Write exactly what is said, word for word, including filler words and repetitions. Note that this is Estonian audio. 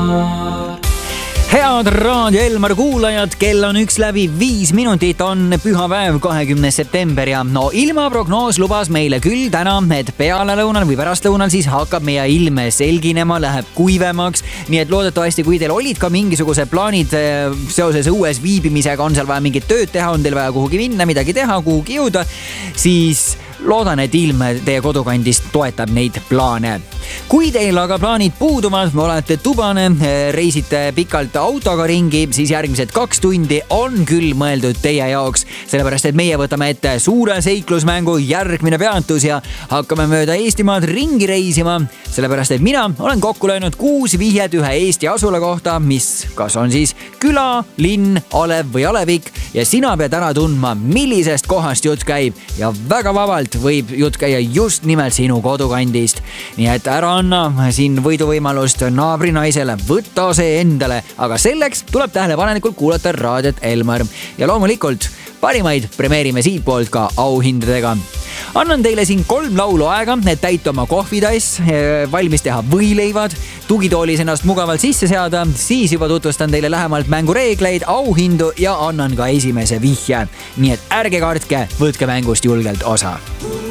Head Raadio Elmar kuulajad, kell on üks läbi viis minutit, on pühapäev, kahekümnes september ja no ilmaprognoos lubas meile küll täna, et pealelõunal või pärastlõunal siis hakkab meie ilm selginema, läheb kuivemaks. Nii et loodetavasti, kui teil olid ka mingisugused plaanid seoses õues viibimisega, on seal vaja mingit tööd teha, on teil vaja kuhugi minna, midagi teha, kuhugi jõuda, siis loodan, et ilm teie kodukandist toetab neid plaane. Kui teil aga plaanid puuduvad, olete tubane, reisite pikalt autoga ringi, siis järgmised kaks tundi on küll mõeldud teie jaoks, sellepärast et meie võtame ette suure seiklusmängu järgmine peatus ja hakkame mööda Eestimaad ringi reisima, sellepärast et mina olen kokku löönud kuus vihjet ühe Eesti asula kohta, mis kas on siis küla, linn, alev või alevik ja sina pead ära tundma, millisest kohast jutt käib ja väga vabalt võib jutt käia just nimelt sinu kodukandist. Nii et ära anna siin võiduvõimalust naabrinaisele, võtta see endale, aga selleks tuleb tähelepanelikult kuulata Raadiot Elmar. Ja loomulikult parimaid premeerime siit poolt ka auhindadega. Annan teile siin kolm laulu aega, et täita oma kohvitass, valmis teha võileivad, tugitoolis ennast mugavalt sisse seada, siis juba tutvustan teile lähemalt mängureegleid, auhindu ja annan ka esimese vihje. Nii et ärge kartke, võtke mängust julgelt osa.